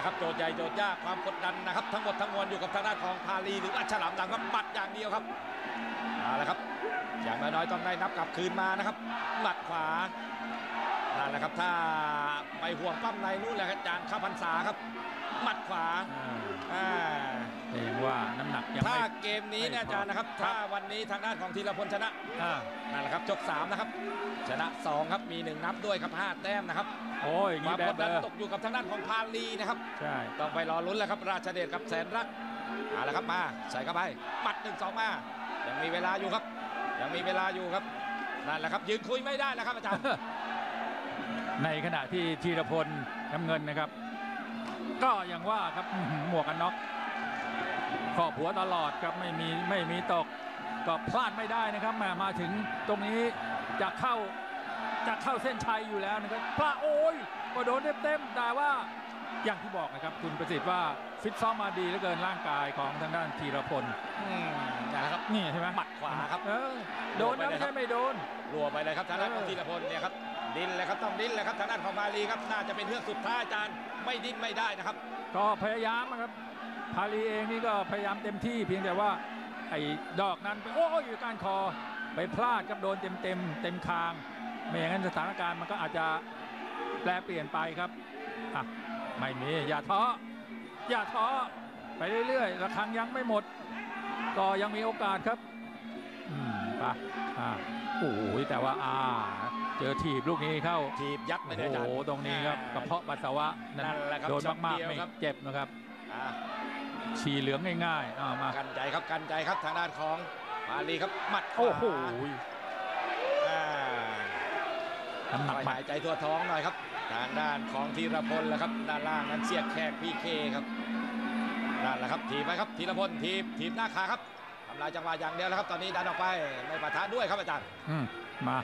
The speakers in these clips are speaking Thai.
ละครับโจทย์ใหญ่โจทย์ยากความกดดันนะครับทั้งหมดทั้งมวลอยู่กับทางด้านของพาลีหรือว่าฉลามดำครับหมัดอย่างเดียวครับเอาละครับอย่างน้อยๆต้องได้นับกลับคืนมานะครับหมัดขวานั่นแหละครับถ้าไปห่วงปั้มในนู่นแหละครับอาจารย์ข้าพรรษาครับหมัดขวาเองว่าน้ำหนักยังถ้าเกมนี้เนี่ยอาจารย์นะครับถ้าวันนี้ทางด้านของธีรพลชนะนั่นแหละครับยก3นะครับชนะ2ครับมี1นับด้วยครับ5แต้มนะครับโอ้ยความกดดันตกอยู่กับทางด้านของพาลีนะครับใช่ต้องไปรอลุ้นแล้วครับราชเดชกับแสนรักเอาละครับมาใส่เข้าไปหมัด1-2มายังมีเวลาอยู่ครับยังมีเวลาอยู่ครับนั่นแหละครับยืนคุยไม่ได้แล้วครับอาจารย์ในขณะที่ธีรพลน้ำเงินนะครับก็อย่างว่าครับหมวกกันน็อกขอบหัวตลอดครับไม่มีตกก็พลาดไม่ได้นะครับมาถึงตรงนี้จะเข้าเส้นชัยอยู่แล้วนะครับพลาดโอ้ยก็โดนเต็มแต่ว่าอย่างที่บอกนะครับคุณประสิทธิ์ว่าฟิตซ้อมมาดีเหลือเกินร่างกายของทางด้านธีรพลนะครับนี่ใช่ไหมหมัดขวาครับโดนนะไม่ใช่ไม่โดนรัวไปเลยครับทางด้านของธีรพลเนี่ยครับดิ้นเลยครับต้องดิ้นเลยครับทางด้านของพาลีครับน่าจะเป็นเรื่องสุดท้ายอาจารย์ไม่ดิ้นไม่ได้นะครับก็พยายามนะครับพาลีเองนี่ก็พยายามเต็มที่เพียงแต่ว่าไอ้ดอกนั้นโอ้ยอยู่ก้านคอไปพลาดครับโดนเต็มคางไม่อย่างนั้นสถานการณ์มันก็อาจจะแปลเปลี่ยนไปครับไม่มีอย่าท้อไปเรื่อยๆระฆังยังไม่หมดก็ยังมีโอกาสครับไปโอ้โหแต่ว่าเจอถีบลูกนี้เข้าถีบยัดไปเลยอาจารย์โอ้ตรงนี้ครับกระเพาะปัสสาวะนั่นแหละครับโดนมากๆไม่เจ็บนะครับฉี่เหลืองง่ายๆมากันใจครับทางด้านของพาลีครับหมัดโอ้โหน้ำหนักหายใจทั่วท้องหน่อยครับทางด้านของธีรพลแล้วครับด้านล่างนั้นเสียกแขกพีเคครับนั่นแหละครับถีบไปครับธีรพลถีบหน้าขาครับทำลายจังหวะอย่างเดียวแล้วครับตอนนี้ดันออกไปไม่ปะทะด้วยครับอาจารย์มา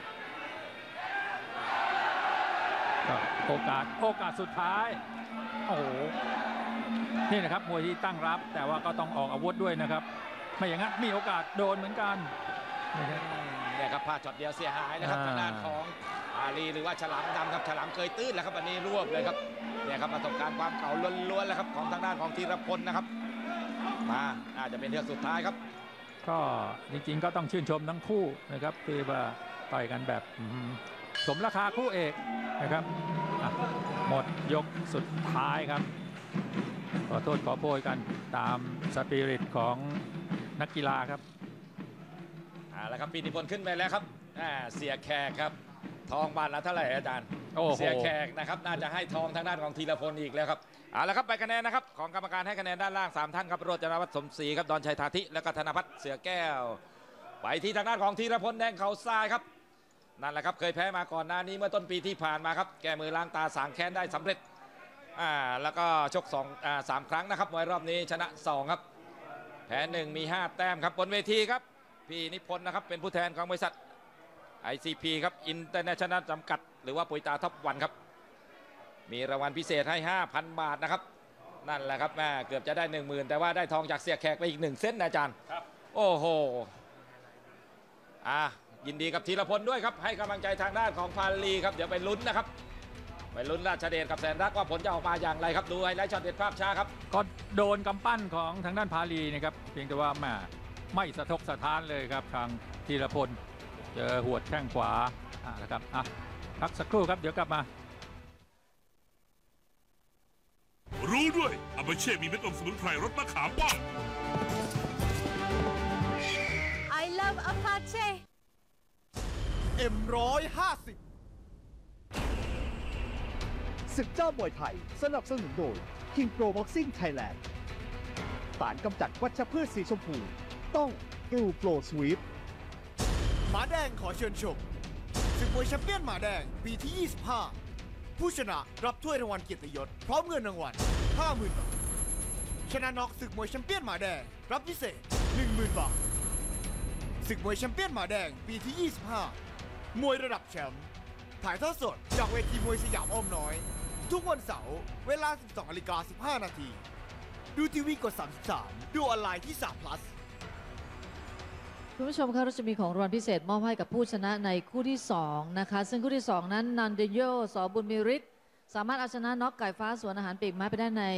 โอกาสสุดท้ายโอ้โหนี่นะครับมวยที่ตั้งรับแต่ว่าก็ต้องออกอาวุธด้วยนะครับไม่อย่างนั้นมีโอกาสโดนเหมือนกันเนี่ยครับพลาดช็อตเดียวเสียหายนะครับทางด้านของอาลีหรือว่าฉลามดำครับฉลามเคยตื้นแล้วครับวันนี้รวบเลยครับเนี่ยครับประสบการณ์ความเก่าล้วนๆแล้วครับของทางด้านของธีรพลนะครับมาอาจจะเป็นเรื่องสุดท้ายครับก็จริงๆก็ต้องชื่นชมทั้งคู่นะครับที่ว่าต่อยกันแบบสมราคาคู่เอกนะครับหมดยกสุดท้ายครับขอโทษขอโพยกันตามสปิริตของนักกีฬาครับแล้วครับปีติพลขึ้นไปแล้วครับเสียแขกครับทองบาทละเท่าไหร่อาจารย์เสียแขกนะครับน่าจะให้ทองทางด้านของธีรพลอีกแล้วครับแล้วครับไปคะแนนนะครับของกรรมการให้คะแนนด้านล่าง3ท่านครับโรจนวัฒน์สมศรีครับดอนชัยธาธิและก็ธนพัฒน์เสือแก้วไปที่ทางด้านของธีรพลแดงเขาทรายครับนั่นแหละครับเคยแพ้มาก่อนหน้านี้เมื่อต้นปีที่ผ่านมาครับแก้มือล้างตาสางแค้นได้สำเร็จแล้วก็ชก3 ครั้งนะครับมวยรอบนี้ชนะ2ครับแพ้1มี5แต้มครับบนเวทีครับพี่นิพนธ์นะครับเป็นผู้แทนของบริษัท ICP ครับ International จำกัดหรือว่าปุ๋ยตาท็อปวันครับมีรางวัลพิเศษให้ 5,000 บาทนะครับนั่นแหละครับแม่เกือบจะได้ 10,000แต่ว่าได้ทองจากเสียแขกไปอีก1 เส้นนะอาจารย์ครับโอ้โหยินดีกับธีรพลด้วยครับให้กำลังใจทางด้านของพาลีครับเดี๋ยวไปลุ้นนะครับไปลุ้นราชเดชกับแสนรักว่าผลจะออกมาอย่างไรครับดูไฮไลท์ช็อตเด็ดภาพช้าครับก็โดนกำปั้นของทางด้านพาลีนะครับเพียงแต่ว่าไม่สะทกสะท้านเลยครับทางธีรพลเจอหัวดแข้งขวานะครับพักสักครู่ครับเดี๋ยวกลับมารู้ด้วยอาบาเช่มีเม็ดอมสมุนไพรรสมะขามป้อม I love Apache M150 ศึกเจ้ามวยไทยสนับสนุนโดย King Pro Boxing Thailand สารกำจัดวัชพืชสีชมพูต้องTrue Pro Sweep หมาแดงขอเชิญชมศึกมวยแชมเปี้ยนหมาแดงปีที่ 25 ผู้ชนะรับถ้วยรางวัลเกียรติยศพร้อมเงินรางวัล 50,000 บาทชนะน็อกศึกมวยแชมเปี้ยนหมาแดงรับพิเศษ 10,000 บาทศึกมวยแชมเปี้ยนหมาแดงปีที่ 25 มวยระดับแชมป์ถ่ายทอดสดจากเวทีมวยสยามอ้อมน้อยทุกวันเสาร์เวลา 12:15 นาทีดูทีวีกด 33 ดูออนไลน์ที่3 plus คุณผู้ชมคะเราจะมีของรางวัลพิเศษมอบให้กับผู้ชนะในคู่ที่2นะคะซึ่งคู่ที่2นั้นนันเดโย สบุญมีฤทธิ์สามารถเอาชนะน็อกไก่ฟ้าสวนอาหารปีกไม้ไปได้ใน